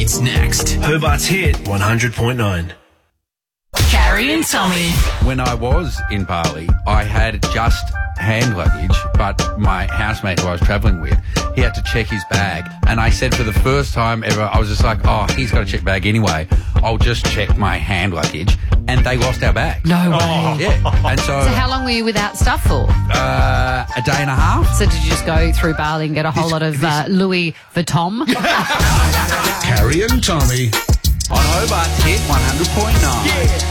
It's next. Hobart's Hit 100.9. Carrie and Tommy. When I was in Bali, I had just hand luggage, but my housemate who I was travelling with, he had to check his bag. And I said for the first time ever, I was just like, oh, he's got to check bag anyway. I'll just check my hand luggage. And they lost our bag. No way. Yeah. And so how long were you without stuff for? a day and a half. So did you just go through Bali and get a whole lot of Louis Vuitton? Carrie and Tommy. On Hobart's Hit 100.9. Yeah.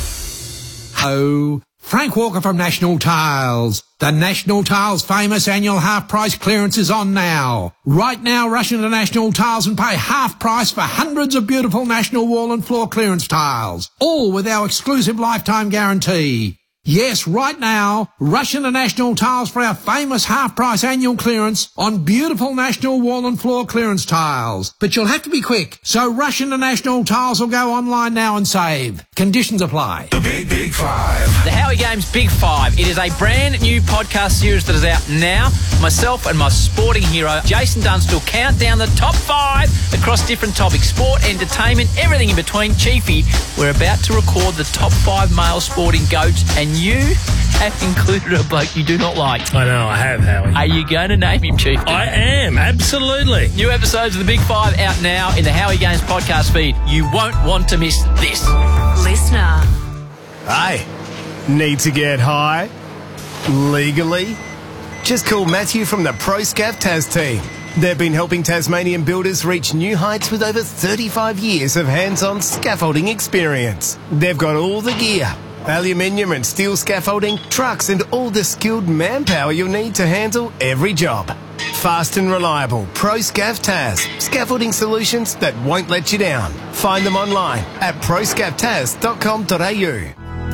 Oh, Frank Walker from National Tiles. The National Tiles famous annual half-price clearance is on now. Right now, rush into National Tiles and pay half price for hundreds of beautiful National wall and floor clearance tiles, all with our exclusive lifetime guarantee. Yes, right now, rush into National Tiles for our famous half-price annual clearance on beautiful National wall and floor clearance tiles. But you'll have to be quick, so rush into National Tiles or go online now and save. Conditions apply. The Big Five. The Howie Games Big Five. It is a brand new podcast series that is out now. Myself and my sporting hero, Jason Dunstall, count down the top five across different topics. Sport, entertainment, everything in between. Chiefy, we're about to record the top five male sporting goats, and you have included a bloke you do not like. I know, I have, Howie. Are you going to name him, Chief? I am, absolutely. New episodes of the Big Five out now in the Howie Games podcast feed. You won't want to miss this. Listener. Hey, need to get high? Legally? Just call Matthew from the ProScav Tas team. They've been helping Tasmanian builders reach new heights with over 35 years of hands-on scaffolding experience. They've got all the gear, aluminium and steel scaffolding, trucks and all the skilled manpower you'll need to handle every job. Fast and reliable ProScav Tas. Scaffolding solutions that won't let you down. Find them online at proscavtas.com.au.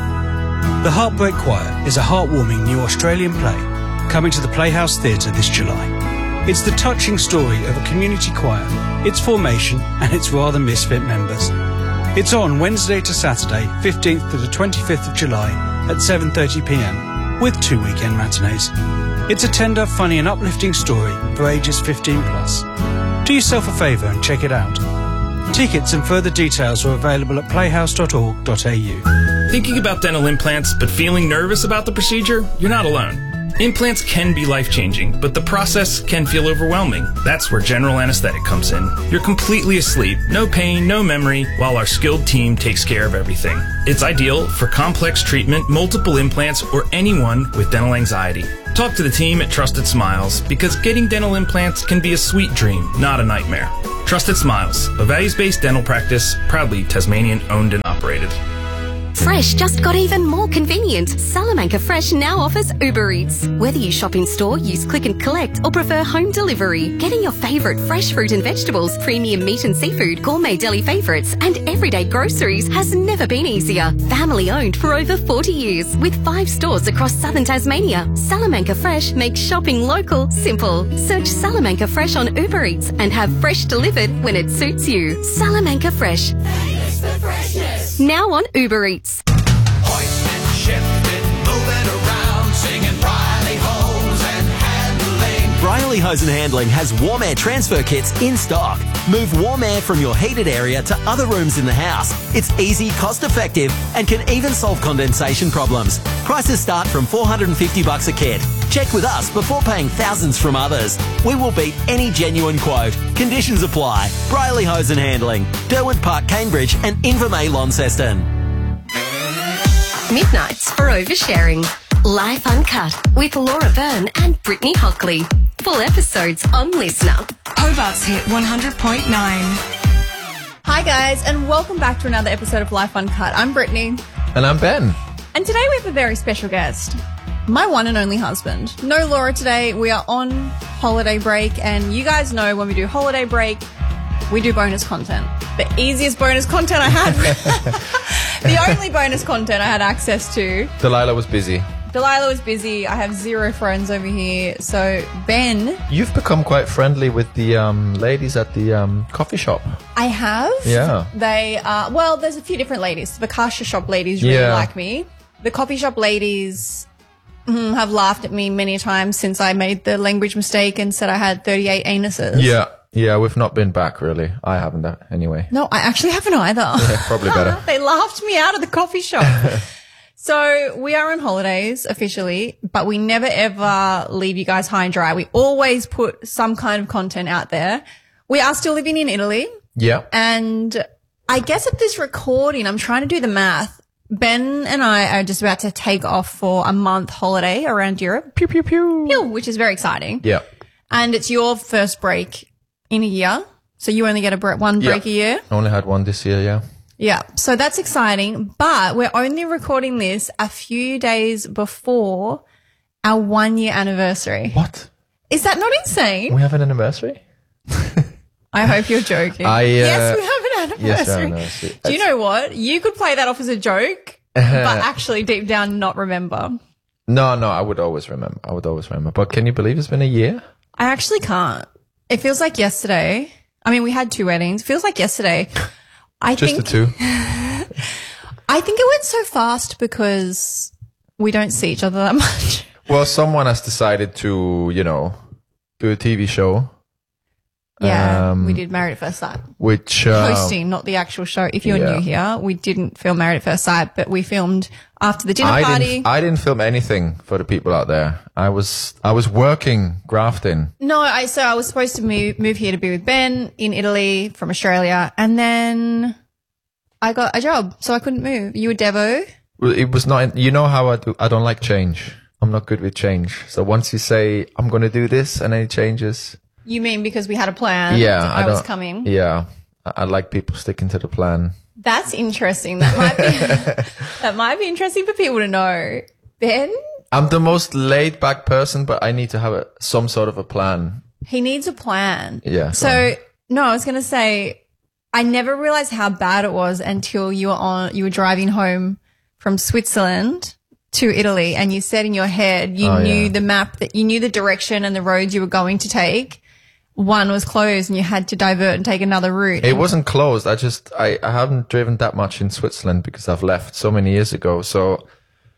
The Heartbreak Choir is a heartwarming new Australian play coming to the Playhouse Theatre this July. It's the touching story of a community choir, its formation and its rather misfit members. It's on Wednesday to Saturday, 15th to the 25th of July at 7:30pm, with 2 weekend matinees. It's a tender, funny and uplifting story for ages 15 plus. Do yourself a favour and check it out. Tickets and further details are available at playhouse.org.au. Thinking about dental implants but feeling nervous about the procedure? You're not alone. Implants can be life-changing, but the process can feel overwhelming. That's where general anesthetic comes in. You're completely asleep, no pain, no memory, while our skilled team takes care of everything. It's ideal for complex treatment, multiple implants, or anyone with dental anxiety. Talk to the team at Trusted Smiles, because getting dental implants can be a sweet dream, not a nightmare. Trusted Smiles, a values-based dental practice, proudly Tasmanian owned and operated. Fresh just got even more convenient. Salamanca Fresh now offers Uber Eats. Whether you shop in store, use click and collect, or prefer home delivery, getting your favourite fresh fruit and vegetables, premium meat and seafood, gourmet deli favourites, and everyday groceries has never been easier. Family owned for over 40 years, with 5 stores across southern Tasmania. Salamanca Fresh makes shopping local simple. Search Salamanca Fresh on Uber Eats and have fresh delivered when it suits you. Salamanca Fresh. Thanks for freshness. Now on Uber Eats. Hoisting, shifting, moving around, singing Briley Hose and Handling. Briley Hose and Handling has warm air transfer kits in stock. Move warm air from your heated area to other rooms in the house. It's easy, cost-effective, and can even solve condensation problems. Prices start from $450 a kit. Check with us before paying thousands from others. We will beat any genuine quote. Conditions apply. Briley Hose and Handling, Derwent Park, Cambridge, and Invermay, Launceston. Midnights for Oversharing. Life Uncut with Laura Byrne and Brittany Hockley. Full episodes on Listener. Hobart's Hit 100.9. Hi guys, and welcome back to another episode of Life Uncut. I'm Brittany. And I'm Ben. And today we have a very special guest. My one and only husband. No Laura today. We are on holiday break, and you guys know when we do holiday break, we do bonus content. The easiest bonus content I had. The only bonus content I had access to. Delilah was busy. I have 0 friends over here. So, Ben. You've become quite friendly with the ladies at the coffee shop. I have. Yeah. They are, well, there's a few different ladies. The kasha shop ladies really like me. The coffee shop ladies have laughed at me many times since I made the language mistake and said I had 38 anuses. Yeah. Yeah, we've not been back really. I haven't anyway. No, I actually haven't either. Yeah, probably better. They laughed me out of the coffee shop. So we are on holidays officially, but we never ever leave you guys high and dry. We always put some kind of content out there. We are still living in Italy. Yeah. And I guess at this recording, I'm trying to do the math. Ben and I are just about to take off for a month holiday around Europe. Pew, pew, pew. Which is very exciting. Yeah. And it's your first break in a year. So you only get one break a year. I only had one this year, yeah. Yeah. So that's exciting. But we're only recording this a few days before our 1 year anniversary. What? Is that not insane? We have an anniversary? I hope you're joking. Yes, we have an anniversary. Yes, our anniversary. Do you know what? You could play that off as a joke, but actually deep down not remember. No, I would always remember. But can you believe it's been a year? I actually can't. It feels like yesterday. I mean, we had 2 weddings. It feels like yesterday. Just the 2. I think it went so fast because we don't see each other that much. Well, someone has decided to, do a TV show. Yeah, we did Married at First Sight. Which hosting, not the actual show. If you're new here, we didn't film Married at First Sight, but we filmed after the dinner party. I didn't film anything for the people out there. I was working, grafting. No, so I was supposed to move here to be with Ben in Italy from Australia, and then I got a job, so I couldn't move. You were Devo. Well, it was not. You know how I do. I don't like change. I'm not good with change. So once you say I'm going to do this, and then it changes. You mean because we had a plan? Yeah, I was coming. Yeah, I like people sticking to the plan. That's interesting. That might be interesting for people to know. Ben, I'm the most laid back person, but I need to have some sort of a plan. He needs a plan. Yeah. So no, I was going to say I never realized how bad it was until you were driving home from Switzerland to Italy, and you said in your head you knew the map, that you knew the direction and the roads you were going to take. One was closed and you had to divert and take another route. It wasn't closed. I haven't driven that much in Switzerland because I've left so many years ago. So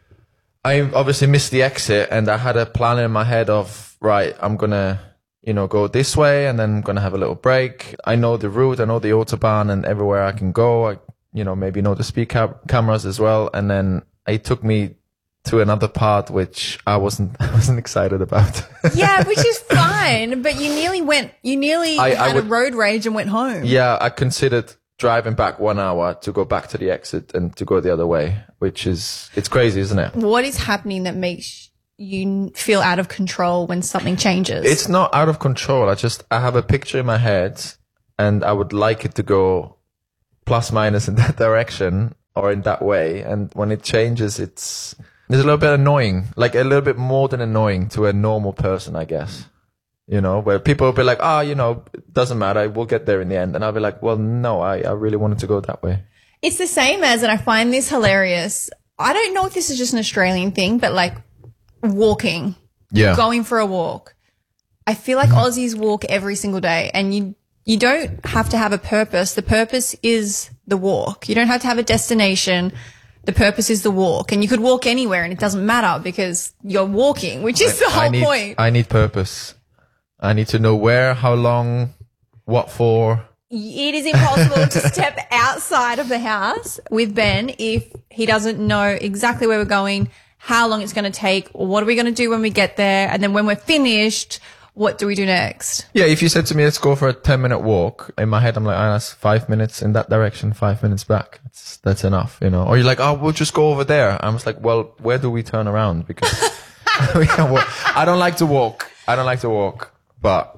I obviously missed the exit, and I had a plan in my head of, right, I'm going to, go this way, and then I'm going to have a little break. I know the route. I know the Autobahn and everywhere I can go. I, maybe know the speed cameras as well. And then it took me to another part which I wasn't excited about. Yeah, which is fine, but you nearly had a road rage and went home. Yeah, I considered driving back 1 hour to go back to the exit and to go the other way, it's crazy, isn't it? What is happening that makes you feel out of control when something changes? It's not out of control. I have a picture in my head, and I would like it to go plus minus in that direction or in that way, and when it changes, it's a little bit annoying, like a little bit more than annoying to a normal person, I guess. Where people will be like, it doesn't matter, we'll get there in the end. And I'll be like, well, no, I really wanted to go that way. It's the same as, and I find this hilarious, I don't know if this is just an Australian thing, but like walking. Yeah. Going for a walk. I feel like Aussies walk every single day, and you don't have to have a purpose. The purpose is the walk. You don't have to have a destination. The purpose is the walk, and you could walk anywhere and it doesn't matter because you're walking, which is the whole point. I need purpose. I need to know where, how long, what for. It is impossible to step outside of the house with Ben if he doesn't know exactly where we're going, how long it's going to take, what are we going to do when we get there, and then when we're finished, what do we do next? Yeah, if you said to me, let's go for a 10-minute walk, in my head, I'm like, that's 5 minutes in that direction, 5 minutes back. That's enough, Or you're like, we'll just go over there. I was like, well, where do we turn around? Because we can walk. I don't like to walk, but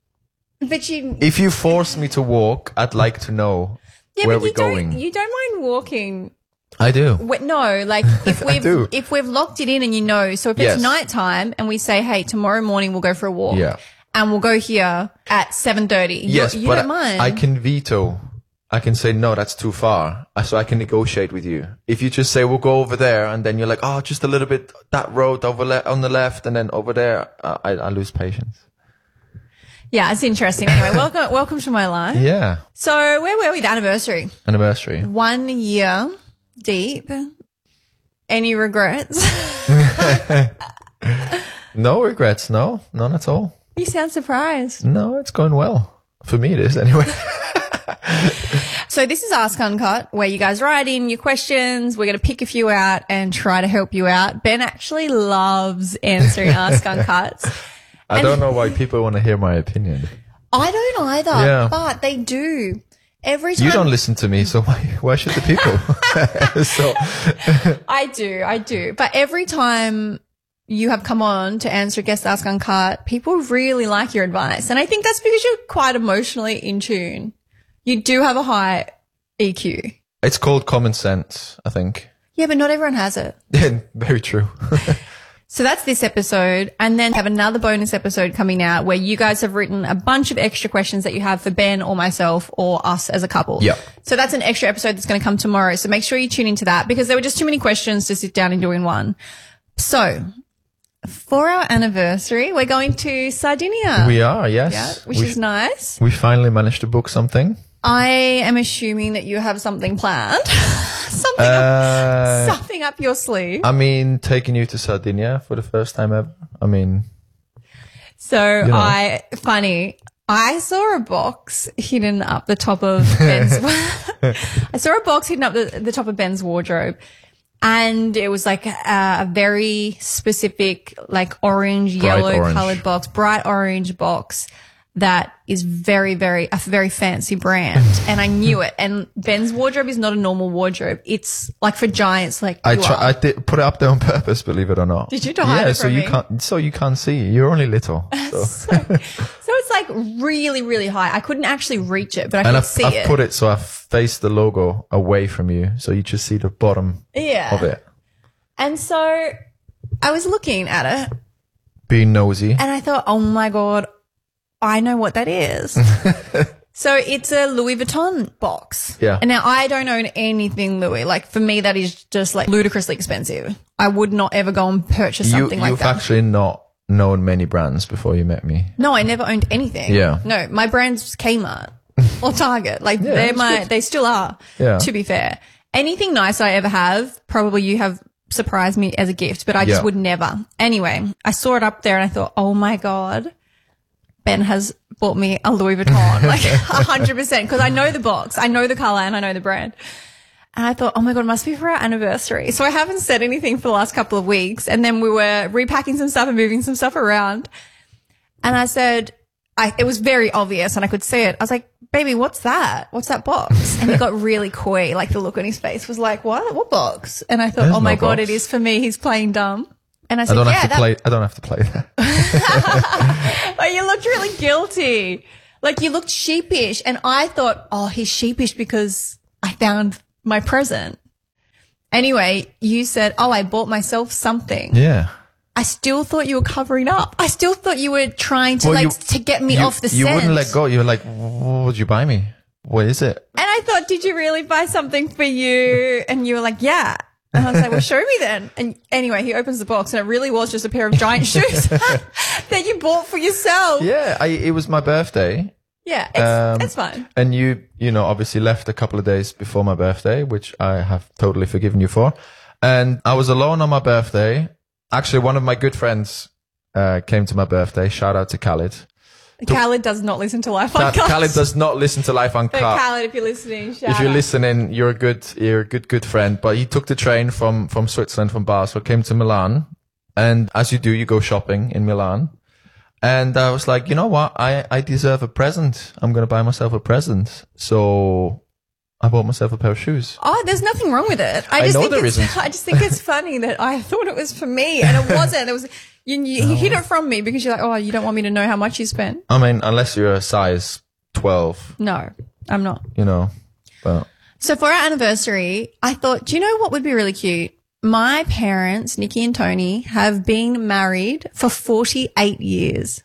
if you force me to walk, I'd like to know where we're going. You don't mind walking. I do. No, like if we've locked it in and so if it's nighttime and we say, hey, tomorrow morning we'll go for a walk. Yeah. And we'll go here at 7:30. Yes, you but don't mind. I can veto. I can say, no, that's too far. So I can negotiate with you. If you just say, we'll go over there, and then you're like, just a little bit, that road on the left, and then over there, I lose patience. Yeah, it's interesting. Anyway, welcome to my life. Yeah. So where were we? The anniversary. 1 year deep. Any regrets? No regrets. No, none at all. You sound surprised. No, it's going well. For me, it is anyway. So this is Ask Uncut, where you guys write in your questions. We're going to pick a few out and try to help you out. Ben actually loves answering Ask Uncuts. I don't know why people want to hear my opinion. I don't either, Yeah. but they do. Every time You don't listen to me, so why should the people? So I do. But every time you have come on to answer Guest Ask Uncut, people really like your advice. And I think that's because you're quite emotionally in tune. You do have a high EQ. it's called common sense, I think. Yeah, but not everyone has it. Yeah, very true. So that's this episode. And then have another bonus episode coming out where you guys have written a bunch of extra questions that you have for Ben or myself or us as a couple. Yeah. So that's an extra episode that's going to come tomorrow. So make sure you tune into that because there were just too many questions to sit down and do in one. So for our anniversary, we're going to Sardinia. We are, yes. Yeah, which is nice. We finally managed to book something. I am assuming that you have something planned. Something up your sleeve. I mean, taking you to Sardinia for the first time ever. I mean, So you know. I saw a box hidden up the top of Ben's. I saw a box hidden up the top of Ben's wardrobe, and it was like a very specific, like orange, yellow colored box, bright orange box that is a very fancy brand. And I knew it. And Ben's wardrobe is not a normal wardrobe. It's like for giants like you are. I did put it up there on purpose, believe it or not. Did you to hide it so from you me? can't see. You're only little. So, So it's like really, really high. I couldn't actually reach it, but I could see I've it. put it so I've faced the logo away from you, so you just see the bottom of it. And so I was looking at it Being nosy. and I thought, oh my God, I know what that is. So it's a Louis Vuitton box. Yeah. And now I don't own anything Louis. Like for me, that is just like ludicrously expensive. I would not ever go and purchase something like You've that. actually not known many brands before you met me. No, I never owned anything. Yeah. No, my brand's Kmart or Target. Like they still are, Yeah. to be fair. Anything nice I ever have, probably you have surprised me as a gift, but I just Yeah. would never. Anyway, I saw it up there and I thought, oh my God, Ben has bought me a Louis Vuitton, like 100%, because I know the box, I know the color and I know the brand. And I thought, oh my God, it must be for our anniversary. So I haven't said anything for the last couple of weeks. And then we were repacking some stuff and moving some stuff around. And I said, it was very obvious and I could see it. I was like, baby, what's that? What's that box? And he got really coy. Like the look on his face was like, what? What box? And I thought, There's oh my no God, box. it is for me. He's playing dumb. And I I said, don't yeah, have to play that. But you looked really guilty. Like you looked sheepish. And I thought, oh, he's sheepish because I found my present. Anyway, you said, oh, I bought myself something. Yeah. I still thought you were covering up. I still thought you were trying to to get me off the You scent. wouldn't let go. You were like, what would you buy me? What is it? And I thought, did you really buy something for you? And you were like, yeah. And I was like, well, show me then. And anyway, he opens the box and it really was just a pair of giant shoes that you bought for yourself. Yeah, it was my birthday. Yeah, it's fine. And you obviously left a couple of days before my birthday, which I have totally forgiven you for. And I was alone on my birthday. Actually, one of my good friends came to my birthday. Shout out to Khalid. Khalid does not listen to Life Uncut. Khalid does not listen to Life But Uncut. Khalid, if you're listening, shout If you're out. listening, you're a good friend. But he took the train from Switzerland, from Basel, came to Milan. And as you do, you go shopping in Milan. And I was like, you know what? I deserve a present. I'm going to buy myself a present. So I bought myself a pair of shoes. Oh, there's nothing wrong with it. I know there isn't. I just think it's funny that I thought it was for me and it wasn't. It was you hid it from me because you're like, oh, you don't want me to know how much you spent. I mean, unless you're a size 12, No, I'm not. But So for our anniversary, I thought, do you know what would be really cute? My parents, Nikki and Tony, have been married for 48 years.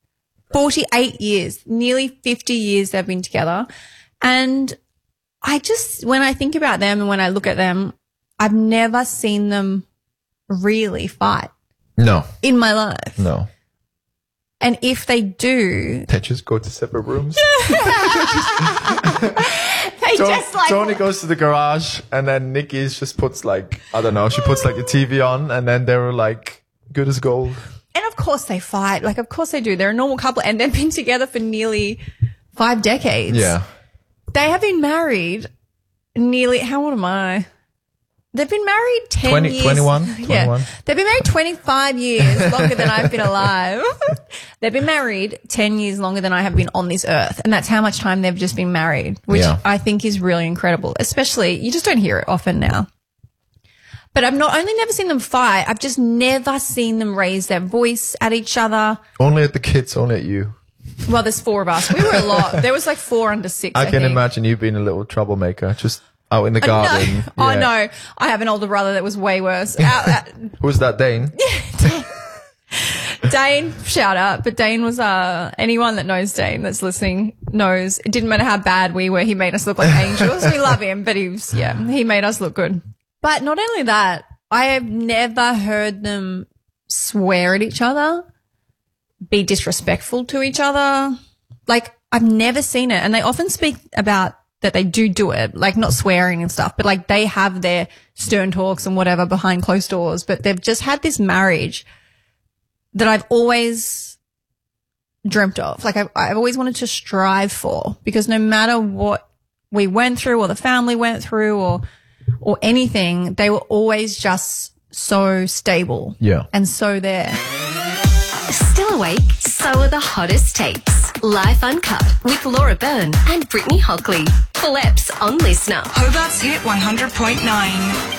48 years, nearly 50 years they've been together. And when I think about them and when I look at them, I've never seen them really fight no, in my life. no. And if they do, They just go to separate rooms. they just like, Tony goes to the garage and then Nikki just puts like, I don't know, she puts like the TV on and then they were like good as gold. and of course they fight. Like, of course they do. They're a normal couple and they've been together for nearly 5 decades. Yeah. They have been married nearly, how old am I? They've been married 10 years. 21? Yeah. They've been married 25 years, longer than I've been alive. They've been married 10 years longer than I have been on this earth. And that's how much time they've just been married, which I think is really incredible. Especially, you just don't hear it often now. But I've not only never seen them fight, I've just never seen them raise their voice at each other. Only at the kids, only at you. Well, there's 4 of us. We were a lot. There was like 4 under 6, I can think. imagine you being a little troublemaker, just out in the garden. No. Oh, no. I have an older brother that was way worse. Who's that, Dane? Dane, shout out. But Dane was, anyone that knows Dane that's listening knows it didn't matter how bad we were. He made us look like angels. We love him, but he made us look good. But not only that, I have never heard them swear at each other, be disrespectful to each other. Like, I've never seen it. And they often speak about that they do it, like not swearing and stuff, but like they have their stern talks and whatever behind closed doors, but they've just had this marriage that I've always dreamt of. Like I've always wanted to strive for, because no matter what we went through or the family went through or anything, they were always just so stable. Yeah. And so there. Still awake? So are the hottest takes. Life Uncut with Laura Byrne and Brittany Hockley. Full eps on Listener. Hobart's Hit 100.9.